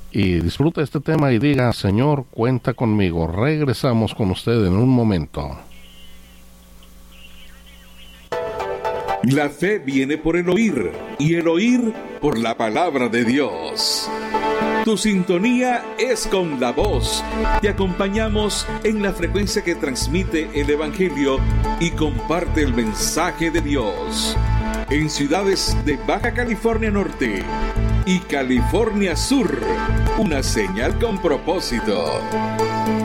y disfrute este tema y diga: Señor, cuenta conmigo. Regresamos con usted en un momento. La fe viene por el oír, y el oír por la palabra de Dios. Tu sintonía es con la voz. Te acompañamos en la frecuencia que transmite el Evangelio y comparte el mensaje de Dios. En ciudades de Baja California Norte y California Sur, una señal con propósito.